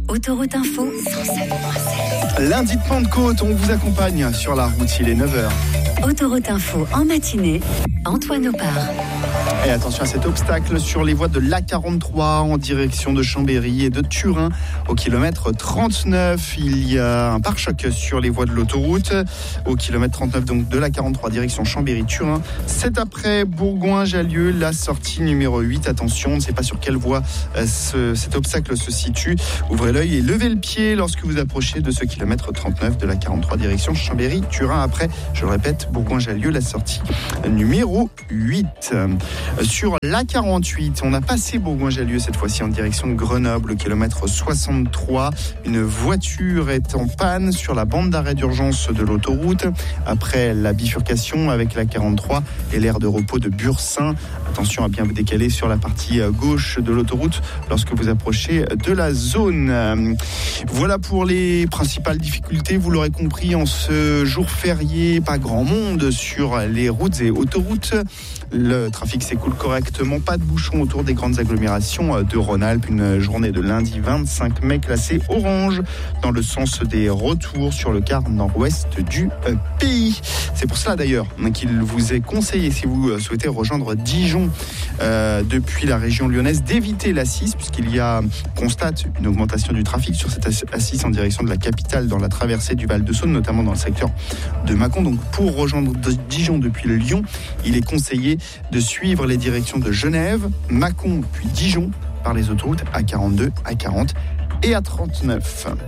Autoroute Info, 107.7. Lundi de Pentecôte, on vous accompagne sur la route, il est 9h. Autoroute Info en matinée, Antoine Opar. Et attention à cet obstacle sur les voies de l'A43 en direction de Chambéry et de Turin. Au kilomètre 39, il y a un pare-choc sur les voies de l'autoroute. Au kilomètre 39 donc de l'A43 direction Chambéry-Turin. C'est après Bourgoin-Jallieu, la sortie numéro 8. Attention, on ne sait pas sur quelle voie cet obstacle se situe. Ouvrez l'œil et levez le pied lorsque vous approchez de ce kilomètre 39 de l'A43 direction Chambéry-Turin. Après, je le répète, Bourgoin-Jallieu, la sortie numéro 8. Sur l'A48, on a passé Bourgoin-Jallieu cette fois-ci en direction de Grenoble, kilomètre 63. Une voiture est en panne sur la bande d'arrêt d'urgence de l'autoroute après la bifurcation avec l'A43 et l'aire de repos de Bursin. Attention à bien vous décaler sur la partie gauche de l'autoroute lorsque vous approchez de la zone. Voilà pour les principales difficultés. Vous l'aurez compris, en ce jour férié, pas grand monde sur les routes et autoroutes. Le trafic s'écoule correctement, pas de bouchons autour des grandes agglomérations de Rhône-Alpes. Une journée de lundi 25 mai classée orange dans le sens des retours sur le quart nord-ouest du pays. C'est pour cela d'ailleurs qu'il vous est conseillé, si vous souhaitez rejoindre Dijon depuis la région lyonnaise, d'éviter l'A6 puisqu'il constate une augmentation du trafic sur cette A6 en direction de la capitale dans la traversée du Val-de-Saône, notamment dans le secteur de Mâcon. Donc pour rejoindre Dijon depuis Lyon, il est conseillé de suivre les directions de Genève, Mâcon puis Dijon par les autoroutes A42, A40 et A39.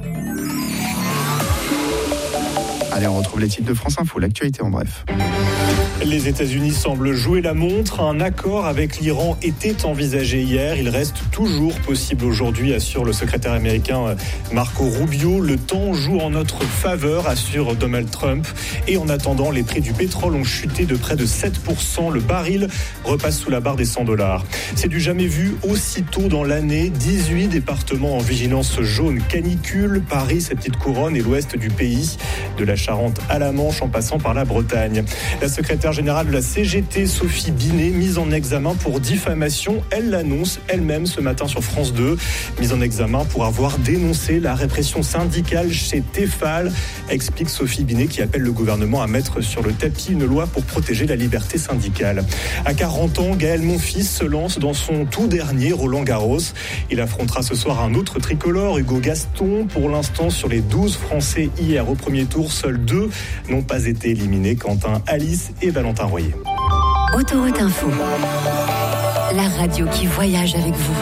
Allez, on retrouve les titres de France Info, l'actualité en bref. Les États-Unis semblent jouer la montre. Un accord avec l'Iran était envisagé hier. Il reste toujours possible aujourd'hui, assure le secrétaire américain Marco Rubio. Le temps joue en notre faveur, assure Donald Trump. Et en attendant, les prix du pétrole ont chuté de près de 7%. Le baril repasse sous la barre des $100. C'est du jamais vu aussitôt dans l'année. 18 départements en vigilance jaune canicule. Paris, sa petite couronne et l'ouest du pays, de la Charente à la Manche en passant par la Bretagne. La secrétaire générale de la CGT, Sophie Binet, mise en examen pour diffamation. Elle l'annonce elle-même ce matin sur France 2. Mise en examen pour avoir dénoncé la répression syndicale chez Tefal, explique Sophie Binet, qui appelle le gouvernement à mettre sur le tapis une loi pour protéger la liberté syndicale. À 40 ans, Gaël Monfils se lance dans son tout dernier Roland-Garros. Il affrontera ce soir un autre tricolore, Hugo Gaston. Pour l'instant, sur les 12 Français hier au premier tour, seuls 2 n'ont pas été éliminés, Quentin Alice et Valentin Royer. Autoroute Info, la radio qui voyage avec vous.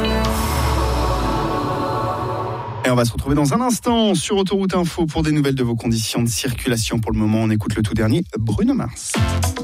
Et on va se retrouver dans un instant sur Autoroute Info pour des nouvelles de vos conditions de circulation. Pour le moment, on écoute le tout dernier Bruno Mars.